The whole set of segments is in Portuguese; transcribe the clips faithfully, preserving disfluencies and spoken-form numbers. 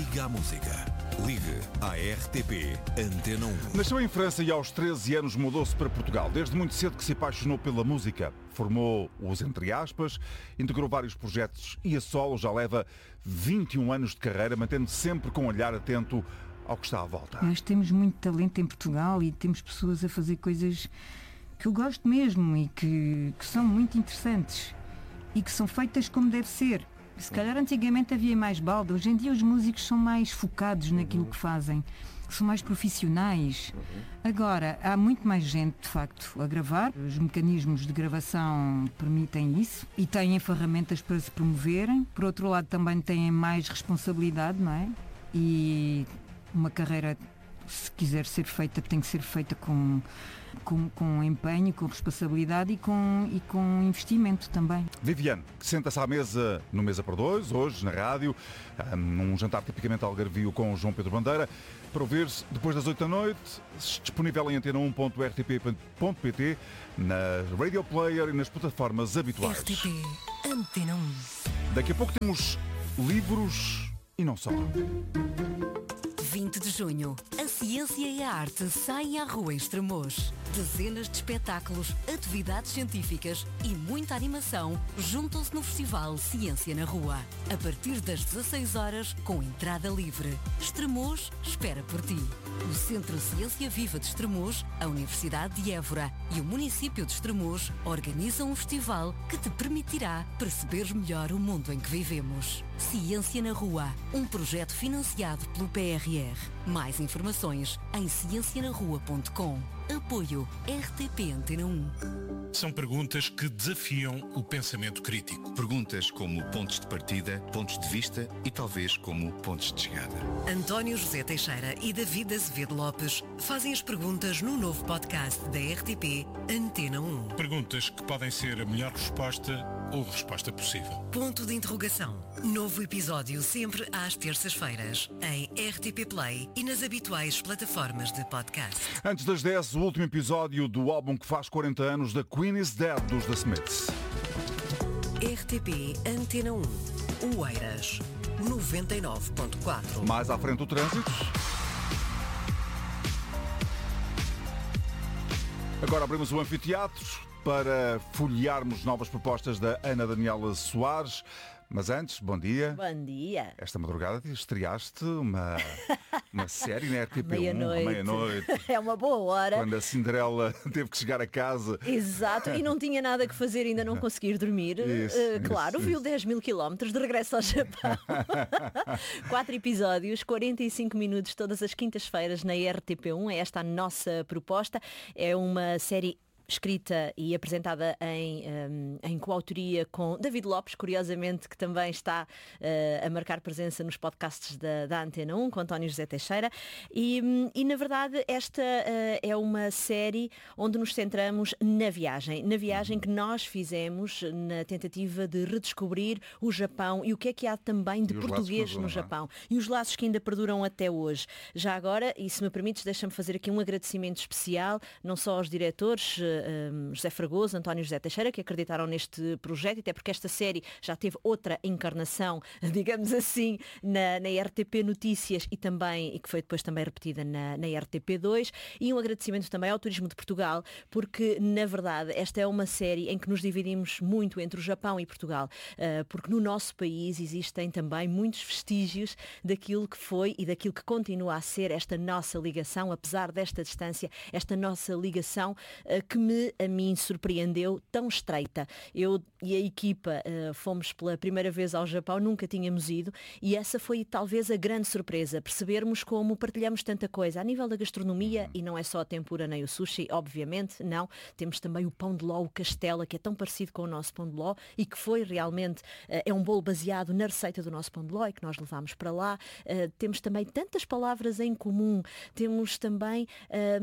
Liga à música. Ligue à R T P Antena um. Nasceu em França e aos treze anos mudou-se para Portugal. Desde muito cedo que se apaixonou pela música. Formou os entre aspas, integrou vários projetos e a solo já leva vinte e um anos de carreira, mantendo-se sempre com um olhar atento ao que está à volta. Nós temos muito talento em Portugal e temos pessoas a fazer coisas que eu gosto mesmo e que, que são muito interessantes e que são feitas como deve ser. Se calhar antigamente havia mais balda, hoje em dia os músicos são mais focados naquilo que fazem, são mais profissionais. Agora, há muito mais gente, de facto, a gravar. Os mecanismos de gravação permitem isso e têm ferramentas para se promoverem. Por outro lado, também têm mais responsabilidade, não é? E uma carreira, se quiser ser feita, tem que ser feita com, com, com empenho, com responsabilidade e com, e com investimento também. Viviane, que senta-se à mesa no Mesa por Dois, hoje na rádio, num jantar tipicamente algarvio com o João Pedro Bandeira, para ouvir-se depois das oito da noite, disponível em antena um ponto r t p ponto p t, na Radio Player e nas plataformas habituais. R T P Antena um. Daqui a pouco temos livros e não só. vinte de junho, a ciência e a arte saem à rua em Estremoz. Dezenas de espetáculos, atividades científicas e muita animação juntam-se no Festival Ciência na Rua. A partir das dezasseis horas, com entrada livre. Estremoz espera por ti. O Centro Ciência Viva de Estremoz, a Universidade de Évora e o município de Estremoz organizam um festival que te permitirá perceber melhor o mundo em que vivemos. Ciência na Rua, um projeto financiado pelo P R R. Mais informações em ciencia na rua ponto com. Apoio R T P Antena um. São perguntas que desafiam o pensamento crítico. Perguntas como pontos de partida, pontos de vista e talvez como pontos de chegada. António José Teixeira e David Azevedo Lopes fazem as perguntas no novo podcast da R T P Antena um. Perguntas que podem ser a melhor resposta ou resposta possível. Ponto de interrogação. Novo episódio sempre às terças-feiras em R T P Play e nas habituais plataformas de podcast. Antes das dez, o último episódio do álbum que faz quarenta anos da Queen is Dead dos The Smiths. R T P Antena um. Oeiras noventa e nove ponto quatro. Mais à frente o trânsito. Agora abrimos o anfiteatro para folhearmos novas propostas da Ana Daniela Soares. Mas antes, bom dia. Bom dia. Esta madrugada estreaste uma, uma série na R T P um, meia-noite. meia-noite. É uma boa hora. Quando a Cinderela teve que chegar a casa. Exato, e não tinha nada que fazer, ainda não conseguir dormir. Isso, uh, claro, isso, viu isso. dez mil quilómetros de regresso ao Japão. Quatro episódios, quarenta e cinco minutos, todas as quintas-feiras na R T P um. É esta a nossa proposta. É uma série escrita e apresentada em, um, em coautoria com David Lopes, curiosamente, que também está uh, a marcar presença nos podcasts da, da Antena um, com António José Teixeira. E, e na verdade, esta uh, é uma série onde nos centramos na viagem. Na viagem que nós fizemos na tentativa de redescobrir o Japão e o que é que há também de português no Japão. E os laços que ainda perduram até hoje. Já agora, e se me permites, deixa-me fazer aqui um agradecimento especial, não só aos diretores, Um, José Fragoso, António José Teixeira, que acreditaram neste projeto, até porque esta série já teve outra encarnação, digamos assim, na, na R T P Notícias e também, e que foi depois também repetida na, na R T P dois, e um agradecimento também ao Turismo de Portugal, porque na verdade esta é uma série em que nos dividimos muito entre o Japão e Portugal, uh, porque no nosso país existem também muitos vestígios daquilo que foi e daquilo que continua a ser esta nossa ligação, apesar desta distância, esta nossa ligação uh, que me a mim surpreendeu tão estreita. Eu e a equipa uh, fomos pela primeira vez ao Japão, nunca tínhamos ido, e essa foi talvez a grande surpresa, percebermos como partilhamos tanta coisa a nível da gastronomia, e não é só a tempura nem o sushi, obviamente, não. Temos também o pão de ló, o castela, que é tão parecido com o nosso pão de ló e que foi realmente, uh, é um bolo baseado na receita do nosso pão de ló e que nós levámos para lá. Uh, temos também tantas palavras em comum, temos também um,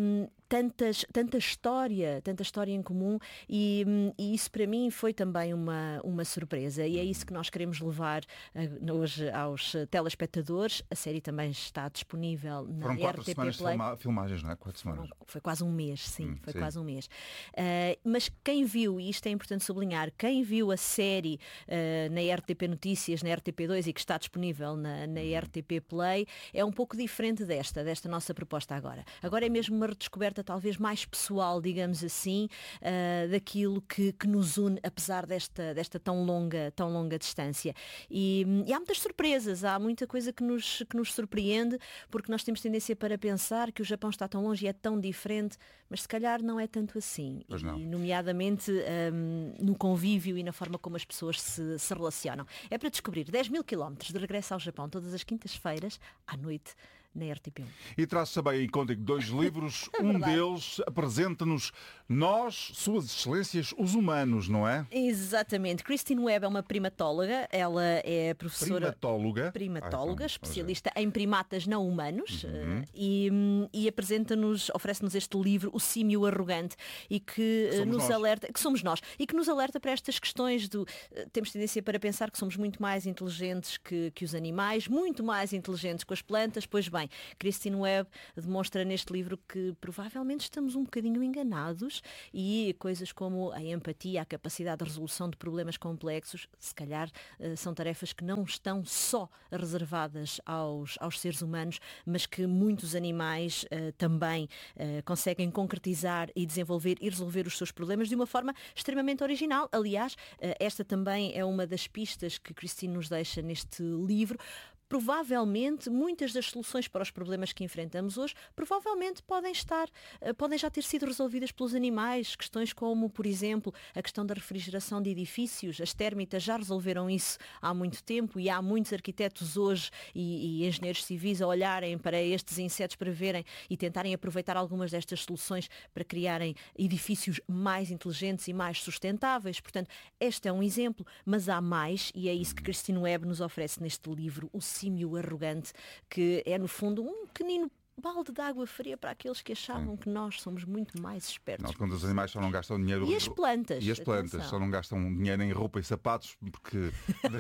tantas, tanta história, tanta história em comum e, e isso para mim foi também uma, uma surpresa e é isso que nós queremos levar uh, hoje aos telespectadores. A série também está disponível na Foram quatro R T P semanas Play. de filma- filmagens, não é? Quatro semanas. Foi quase um mês, sim, Hum, foi sim. quase um mês. Uh, mas quem viu, e isto é importante sublinhar, quem viu a série uh, na R T P Notícias, na R T P dois e que está disponível na, na R T P Play, é um pouco diferente desta, desta nossa proposta agora. Agora é mesmo uma redescoberta talvez mais pessoal, digamos assim, uh, daquilo que, que nos une, apesar desta, desta tão longa, tão longa distância. E, e há muitas surpresas, há muita coisa que nos, que nos surpreende, porque nós temos tendência para pensar que o Japão está tão longe e é tão diferente, mas se calhar não é tanto assim. Pois não. E, nomeadamente um, no convívio e na forma como as pessoas se, se relacionam. É para descobrir dez mil quilómetros de regresso ao Japão todas as quintas-feiras à noite na R T P um. E traz também em conta dois livros. É Um verdade. deles apresenta-nos nós, Suas Excelências, os humanos, não é? Exatamente. Christine Webb é uma primatóloga, ela é professora... Primatóloga. primatóloga, Ah, então, especialista em primatas não humanos, Uhum. eh, e, hum, e apresenta-nos, oferece-nos este livro, O Símio Arrogante, e que, eh, somos nos nós. alerta, que somos nós, e que nos alerta para estas questões do, eh, temos tendência para pensar que somos muito mais inteligentes que, que os animais, muito mais inteligentes que as plantas. Pois bem, Christine Webb demonstra neste livro que provavelmente estamos um bocadinho enganados e coisas como a empatia, a capacidade de resolução de problemas complexos, se calhar eh, são tarefas que não estão só reservadas aos, aos seres humanos, mas que muitos animais eh, também eh, conseguem concretizar e desenvolver e resolver os seus problemas de uma forma extremamente original. Aliás, eh, esta também é uma das pistas que Christine nos deixa neste livro. Provavelmente muitas das soluções para os problemas que enfrentamos hoje provavelmente podem estar, eh, podem já ter sido resolvidas pelos animais. Questões como, por exemplo, a questão da refrigeração de edifícios. As térmitas já resolveram isso há muito tempo e há muitos arquitetos hoje e, e engenheiros civis a olharem para estes insetos para verem e tentarem aproveitar algumas destas soluções para criarem edifícios mais inteligentes e mais sustentáveis. Portanto, este é um exemplo, mas há mais e é isso que Christine Webb nos oferece neste livro, O Símio Arrogante, que é no fundo um pequenino balde de água fria para aqueles que achavam Sim. que nós somos muito mais espertos. Nós, quando os animais só não gastam dinheiro. E as plantas. E as plantas atenção. só não gastam dinheiro em roupa e sapatos, porque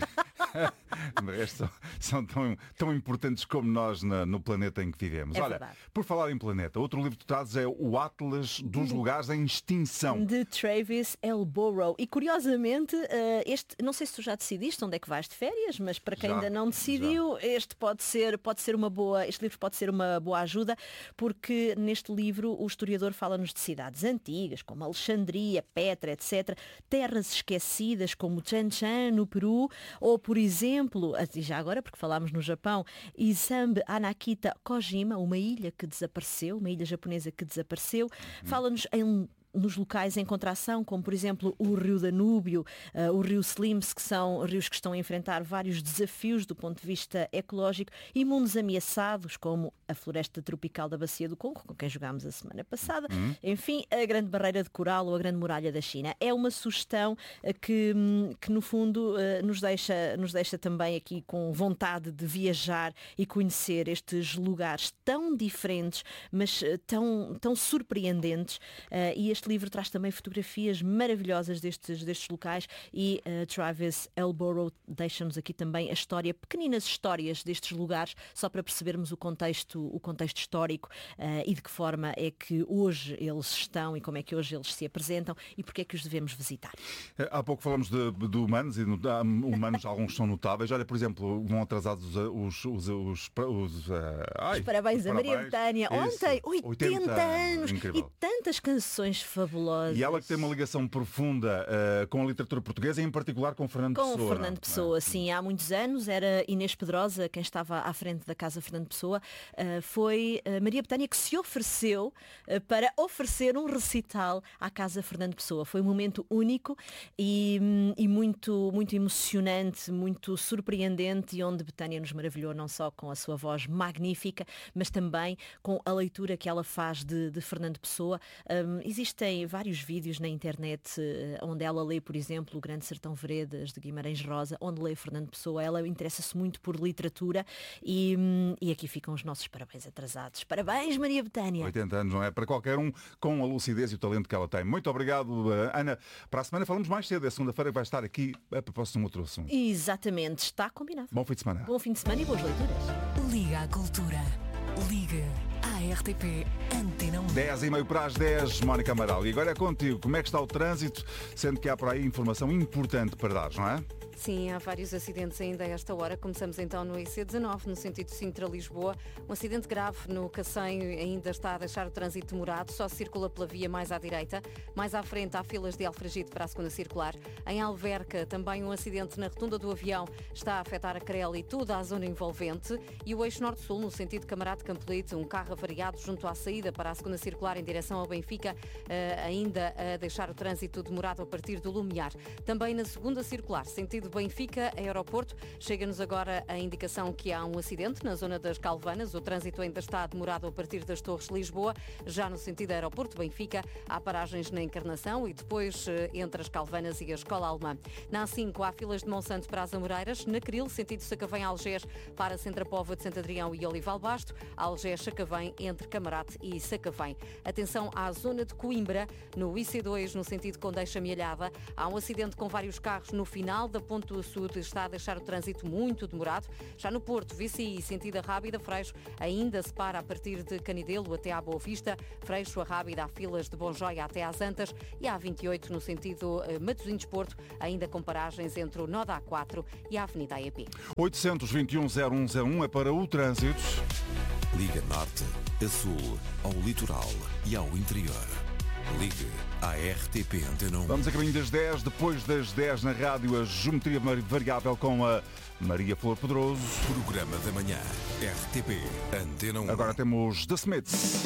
de resto são, são tão, tão importantes como nós na- no planeta em que vivemos. É Olha, verdade. por falar em planeta, outro livro que tu trazes é o Atlas dos Lugares em Extinção. De Travis L. Burrow. E curiosamente, eh, este, não sei se tu já decidiste onde é que vais de férias, mas para quem Já, ainda não decidiu, este pode ser, pode ser uma boa, este livro pode ser uma boa ajuda, porque neste livro o historiador fala-nos de cidades antigas, como Alexandria, Petra, etcétera, terras esquecidas como Chanchan, no Peru, ou, por exemplo, e já agora, porque falámos no Japão, Izambe Anakita Kojima, uma ilha que desapareceu, uma ilha japonesa que desapareceu. Fala-nos em nos locais em contração, como por exemplo o rio Danúbio, uh, o rio Slims, que são rios que estão a enfrentar vários desafios do ponto de vista ecológico, e mundos ameaçados, como a floresta tropical da Bacia do Congo, com quem jogámos a semana passada, Uhum. enfim, a Grande Barreira de Coral ou a Grande Muralha da China. É uma sugestão uh, que, hum, que no fundo uh, nos, deixa, nos deixa também aqui com vontade de viajar e conhecer estes lugares tão diferentes, mas uh, tão, tão surpreendentes, uh, e este livro traz também fotografias maravilhosas destes, destes locais e uh, Travis L. Burrow deixa-nos aqui também a história, pequeninas histórias destes lugares, só para percebermos o contexto, o contexto histórico uh, e de que forma é que hoje eles estão e como é que hoje eles se apresentam e porque é que os devemos visitar. Há pouco falamos de, de humanos e no- há humanos, alguns são notáveis. Olha, por exemplo, vão atrasados os. os, os, os, os, ah, ai, Os parabéns os a Maria parabéns. Betânia. Isso, Ontem, oitenta anos Incrível. e tantas canções fabulosas. E ela que tem uma ligação profunda uh, com a literatura portuguesa, e em particular com Fernando Com Pessoa. o Fernando não é? Pessoa, sim, há muitos anos, era Inês Pedrosa quem estava à frente da Casa Fernando Pessoa, uh, foi uh, Maria Betânia que se ofereceu uh, para oferecer um recital à Casa Fernando Pessoa. Foi um momento único e, hum, e muito, muito emocionante, muito surpreendente, e onde Betânia nos maravilhou não só com a sua voz magnífica, mas também com a leitura que ela faz de, de Fernando Pessoa. Um, existe existem vários vídeos na internet uh, onde ela lê, por exemplo, O Grande Sertão Veredas, de Guimarães Rosa, onde lê Fernando Pessoa. Ela interessa-se muito por literatura e, um, e aqui ficam os nossos parabéns atrasados. Parabéns, Maria Betânia! oitenta anos, não é? Para qualquer um, com a lucidez e o talento que ela tem. Muito obrigado, Ana. Para a semana falamos mais cedo. É segunda-feira que vai estar aqui a propósito de um outro assunto. Exatamente, está combinado. Bom fim de semana. Bom fim de semana e boas leituras. Liga à Cultura. Liga à R T P Antena um. dez e meia para as dez, Mónica Amaral. E agora é contigo. Como é que está o trânsito? Sendo que há por aí informação importante para dar, não é? Sim, há vários acidentes ainda a esta hora. Começamos então no I C dezanove, no sentido Sintra-Lisboa. Um acidente grave no Cacém ainda está a deixar o trânsito demorado. Só circula pela via mais à direita. Mais à frente há filas de Alfragide para a segunda circular. Em Alverca, também um acidente na rotunda do avião está a afetar a Crel e toda a zona envolvente. E o eixo norte-sul, no sentido Camarate Campolite, um carro avariado junto à saída para a segunda circular em direção ao Benfica, ainda a deixar o trânsito demorado a partir do Lumiar. Também na segunda circular, sentido Benfica, aeroporto, chega-nos agora a indicação que há um acidente na zona das Calvanas. O trânsito ainda está demorado a partir das Torres de Lisboa. Já no sentido aeroporto Benfica, há paragens na Encarnação e depois entre as Calvanas e a Escola Alemã. Na A cinco há filas de Monsanto para as Amoreiras. Na Cril, sentido Sacavém-Algés, para Centra-Pova de Santo Adrião e Olival Basto. Algés-Sacavém, entre Camarate e Sacavém. Atenção à zona de Coimbra, no I C dois, no sentido Condeixa-Mielhada. Há um acidente com vários carros no final da Ponte do Sul, está a deixar o trânsito muito demorado. Já no Porto, V C I, sentido Rábida, Freixo, ainda se para a partir de Canidelo até à Boa Vista. Freixo, a Rábida, há filas de Bonjoia até às Antas. E a A vinte e oito, no sentido Matosinhos-Porto, ainda com paragens entre o nó da A quatro e a Avenida A E P. oitocentos e vinte e um, zero um zero um é para o trânsito. Liga Norte, a Sul, ao litoral e ao interior. Ligue à R T P Antena um. Vamos a caminho das dez, depois das dez na rádio, a Geometria Variável com a Maria Flor Pedroso. Programa da manhã, R T P Antena um. Agora temos The Smiths.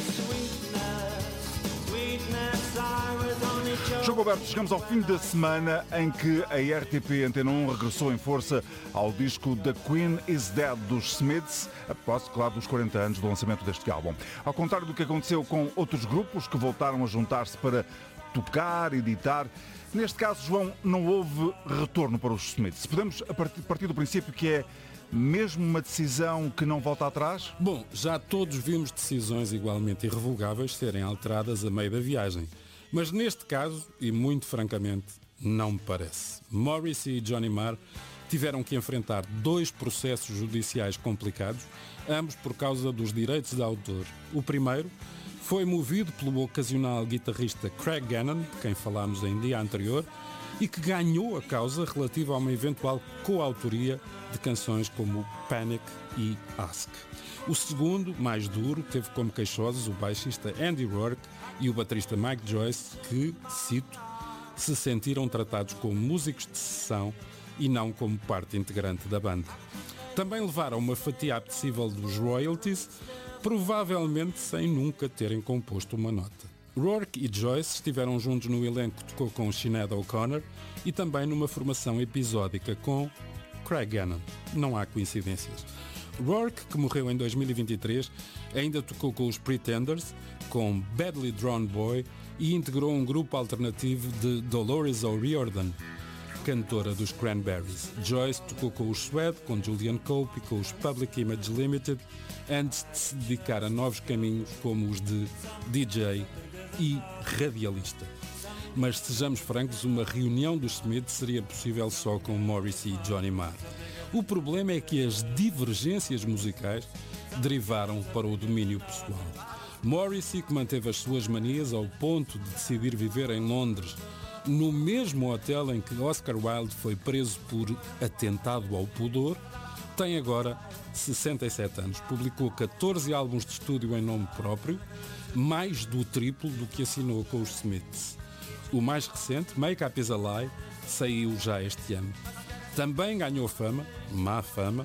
Jogo aberto, chegamos ao fim da semana em que a R T P Antena um regressou em força ao disco The Queen is Dead dos Smiths, a propósito, claro, dos quarenta anos do lançamento deste álbum. Ao contrário do que aconteceu com outros grupos que voltaram a juntar-se para tocar, editar, neste caso, João, não houve retorno para os Smiths. Podemos partir do princípio que é mesmo uma decisão que não volta atrás? Bom, já todos vimos decisões igualmente irrevogáveis serem alteradas a meio da viagem. Mas neste caso, e muito francamente, não me parece. Morrissey e Johnny Marr tiveram que enfrentar dois processos judiciais complicados, ambos por causa dos direitos de autor. O primeiro foi movido pelo ocasional guitarrista Craig Gannon, de quem falámos em dia anterior, e que ganhou a causa relativa a uma eventual coautoria de canções como Panic e Ask. O segundo, mais duro, teve como queixosos o baixista Andy Rourke e o baterista Mike Joyce, que, cito, se sentiram tratados como músicos de sessão e não como parte integrante da banda. Também levaram uma fatia apetecível dos royalties, provavelmente sem nunca terem composto uma nota. Rourke e Joyce estiveram juntos no elenco que tocou com Sinéad O'Connor e também numa formação episódica com Craig Gannon. Não há coincidências. Rourke, que morreu em dois mil e vinte e três, ainda tocou com os Pretenders, com Badly Drawn Boy e integrou um grupo alternativo de Dolores O'Riordan, cantora dos Cranberries. Joyce tocou com os Suede, com Julian Cope e com os Public Image Limited, antes de se dedicar a novos caminhos como os de D J e radialista. Mas sejamos francos, uma reunião dos Smiths seria possível só com Morrissey e Johnny Marr. O problema é que as divergências musicais derivaram para o domínio pessoal. Morrissey, que manteve as suas manias ao ponto de decidir viver em Londres, no mesmo hotel em que Oscar Wilde foi preso por atentado ao pudor, tem agora sessenta e sete anos. Publicou catorze álbuns de estúdio em nome próprio, mais do triplo do que assinou com os Smiths. O mais recente, Make Up Is a Lie, saiu já este ano. Também ganhou fama, má fama,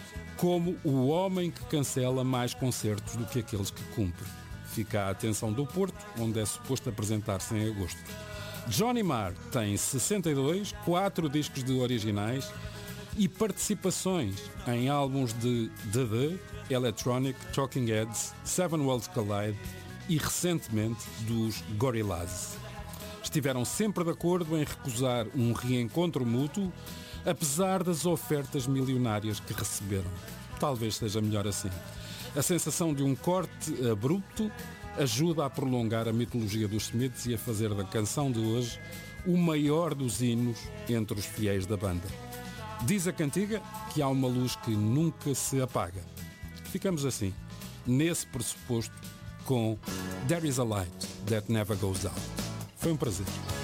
como o homem que cancela mais concertos do que aqueles que cumpre. Fica a atenção do Porto, onde é suposto apresentar-se em agosto. Johnny Marr tem sessenta e dois, quatro discos de originais e participações em álbuns de The The, Electronic, Talking Heads, Seven Worlds Collide e recentemente dos Gorillaz. Estiveram sempre de acordo em recusar um reencontro mútuo, apesar das ofertas milionárias que receberam. Talvez seja melhor assim. A sensação de um corte abrupto ajuda a prolongar a mitologia dos Smiths e a fazer da canção de hoje o maior dos hinos entre os fiéis da banda. Diz a cantiga que há uma luz que nunca se apaga. Ficamos assim, nesse pressuposto, com There is a light that never goes out. Foi um prazer.